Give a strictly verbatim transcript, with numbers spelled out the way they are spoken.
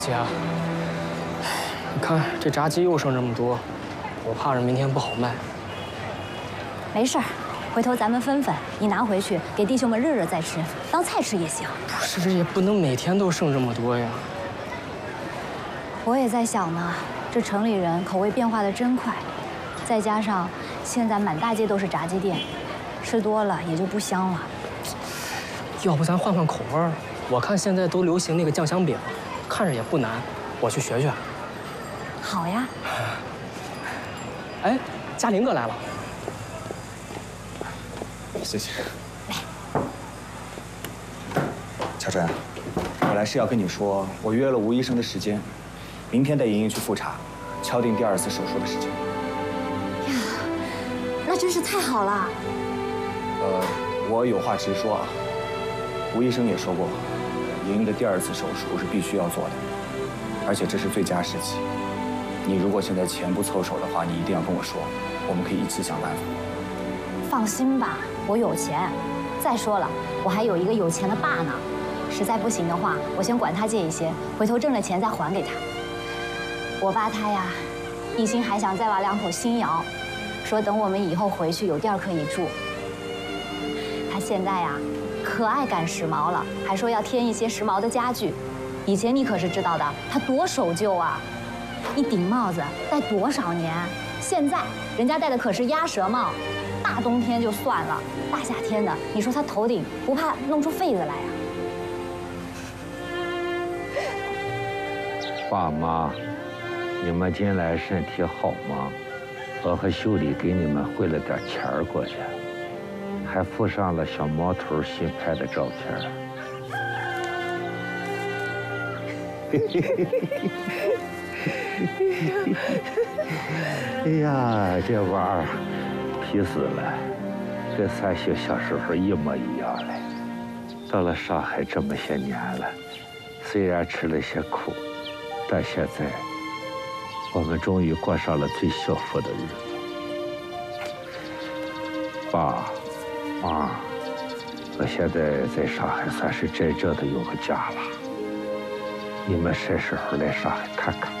姐，你看这炸鸡又剩这么多，我怕着明天不好卖。 没事儿，回头咱们分分，你拿回去给弟兄们热热再吃，当菜吃也行。 不是，这也不能每天都剩这么多呀。 我也在想呢，这城里人口味变化的真快，再加上现在满大街都是炸鸡店，吃多了也就不香了。 要不咱换换口味儿？我看现在都流行那个酱香饼，看着也不难，我去学学。 好呀。 哎，嘉林哥来了。 谢谢。乔真，我来是要跟你说，我约了吴医生的时间，明天带莹莹去复查，敲定第二次手术的时间。 呀，那真是太好了。 呃，我有话直说啊。吴医生也说过，莹莹的第二次手术是必须要做的，而且这是最佳时机。你如果现在钱不凑手的话，你一定要跟我说，我们可以一起想办法。 放心吧，我有钱。再说了，我还有一个有钱的爸呢。实在不行的话，我先管他借一些，回头挣了钱再还给他。我爸他呀，一心还想再挖两口新窑，说等我们以后回去有地儿可以住。他现在呀，可爱赶时髦了，还说要添一些时髦的家具。以前你可是知道的，他多守旧啊，一顶帽子戴多少年？现在人家戴的可是鸭舌帽，大冬天就算了，大夏天的，你说他头顶不怕弄出痱子来呀？ 爸妈，你们近来身体好吗？我和秀丽给你们汇了点钱儿过去，还附上了小毛头新拍的照片。哎呀，这娃儿皮死了，跟咱学小时候一模一样嘞。到了上海这么些年了，虽然吃了些苦，但现在我们终于过上了最幸福的日子。爸妈，我现在在上海算是真正的有个家了。你们什时候来上海看看？